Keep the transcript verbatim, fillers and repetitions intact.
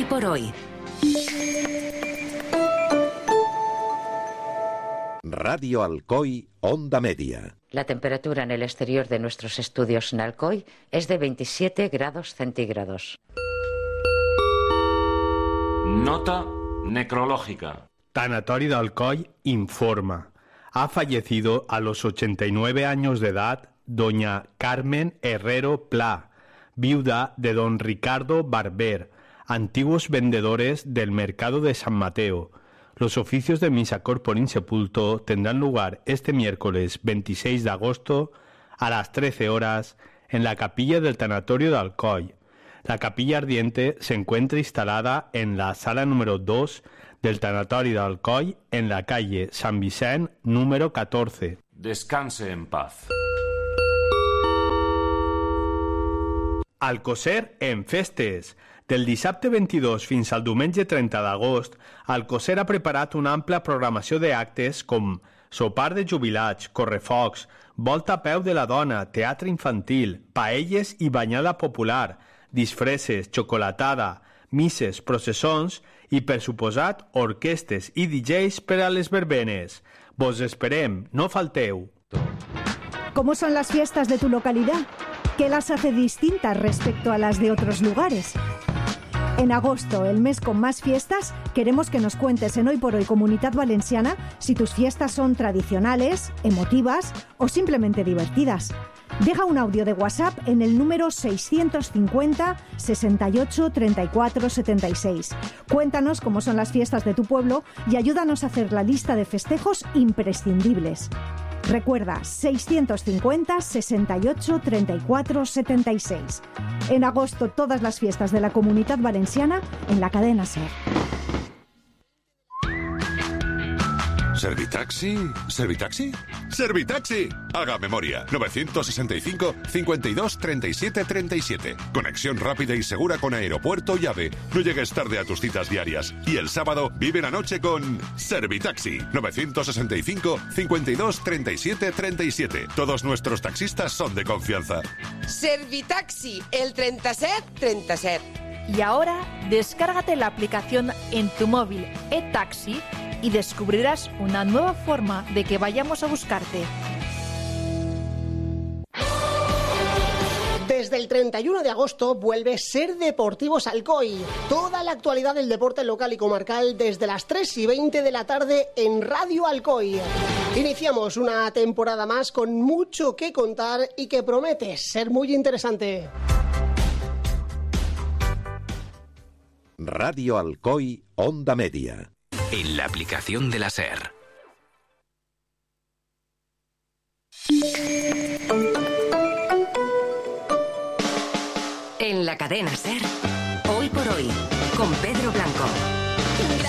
Hoy por hoy. Radio Alcoy, Onda Media. La temperatura en el exterior de nuestros estudios en Alcoy es de veintisiete grados centígrados. Nota necrológica. Tanatori de Alcoy informa. Ha fallecido a los ochenta y nueve años de edad doña Carmen Herrero Pla, viuda de don Ricardo Barber, antiguos vendedores del mercado de San Mateo. Los oficios de misa corpore insepulto tendrán lugar este miércoles veintiséis de agosto a las trece horas en la capilla del tanatorio de Alcoy. La capilla ardiente se encuentra instalada en la sala número dos del tanatorio de Alcoy en la calle San Vicent número catorce. Descanse en paz. Alcocer en festes. Del dissabte vint-i-dos fins al diumenge trenta d'agost, Alcocer ha preparat una ampla programació d'actes com sopar de jubilats, correfocs, volta a peu de la dona, teatre infantil, paelles i banyada popular, disfresses, xocolatada, misses, processons i, per suposat, orquestes i D Js per a les verbenes. Vos esperem, no falteu. ¿Cómo son las fiestas de tu localidad? ¿Qué las hace distintas respecto a las de otros lugares? En agosto, el mes con más fiestas, queremos que nos cuentes en Hoy por Hoy Comunitat Valenciana si tus fiestas son tradicionales, emotivas o simplemente divertidas. Deja un audio de WhatsApp en el número seiscientos cincuenta, sesenta y ocho, treinta y cuatro, setenta y seis. Cuéntanos cómo son las fiestas de tu pueblo y ayúdanos a hacer la lista de festejos imprescindibles. Recuerda, seiscientos cincuenta, sesenta y ocho, treinta y cuatro, setenta y seis. En agosto, todas las fiestas de la Comunitat Valenciana en la cadena SER. ¿Servitaxi? ¿Servitaxi? ¡Servitaxi! Haga memoria. novecientos sesenta y cinco, cincuenta y dos, treinta y siete, treinta y siete. Conexión rápida y segura con aeropuerto y AVE. No llegues tarde a tus citas diarias. Y el sábado vive la noche con Servitaxi. novecientos sesenta y cinco, cincuenta y dos, treinta y siete, treinta y siete. Todos nuestros taxistas son de confianza. Servitaxi, el treinta y siete, treinta y siete. Y ahora, descárgate la aplicación en tu móvil eTaxi y descubrirás una nueva forma de que vayamos a buscarte. Desde el treinta y uno de agosto vuelve Ser Deportivos Alcoy. Toda la actualidad del deporte local y comarcal desde las tres y veinte de la tarde en Radio Alcoy. Iniciamos una temporada más con mucho que contar y que promete ser muy interesante. Radio Alcoy, Onda Media. En la aplicación de la SER. En la cadena SER, Hoy por Hoy, con Pedro Blanco.